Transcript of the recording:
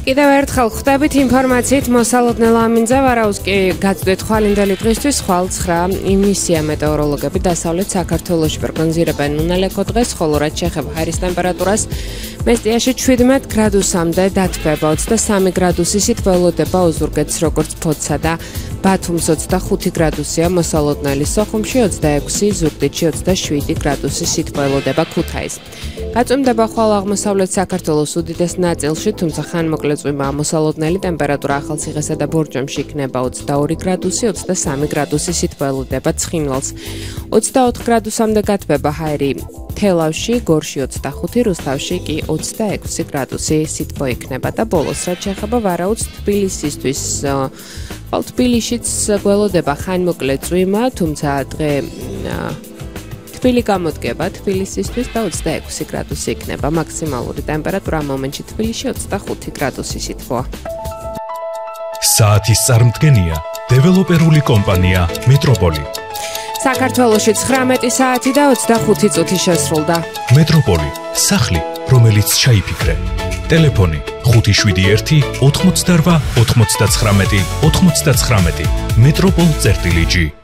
კიდევ ერთხელ ხვდებით ინფორმაციით მოსალოდნელ ამინძა ვარაუსკი გაწვდით ხვალინდელი დღისთვის ხვალ 9 იმისია მეტეოროლოგები დასავლეთ საქართველოში პროგნოზირებენ უნალექო დღეს, ხოლო რაც შეეხება ჰაერის ტემპერატურას მესტიაში 17 გრადუსამდე დათბება, 23 გრადუსი ველოდება ოზურგეთს როგორც ფოთსა და ბათუმს 25 გრადუსია მოსალოდნელი, სოხუმში 26, ზუგდიდში 27 გრადუსი ველოდება ქუთაისს. გაწვიმდება ხვალ აღმოსავლეთ საქართველოს უდიდეს ნაწილში, თუმცა ხანმოკლე წვიმაა მოსალოდნელი, ტემპერატურა ახალციხესა და ბორჯომში იქნება 22 გრადუსი, 23 გრადუსი ველოდება ცხინვალს. 24 გრადუსამდე გათბება ჰაერი თელავში, გორში 25, რუსთავში კი 26 გრადუსი სითბო იქნება და ბოლოს რაც შეეხება ვარაუდს თბილისისთვის თბილისშიც გველოდება ხანმოკლე წვიმა, თუმცა დღე თბილი გამოდგება თბილისისთვის და 26 გრადუსი იქნება მაქსიმალური ტემპერატურა ამ მომენტში თბილისში 25 გრადუსი სითბოა. საათის წარმდგენია დეველოპერული კომპანია მეტროპოლი. საქართველოში 19 საათი და 25 წუთი შესრულდა. მეტროპოლი, სახლი, რომელიც ჩაიფიქრე. ტელეფონი 571 88 99 99. მეტროპოლ.gi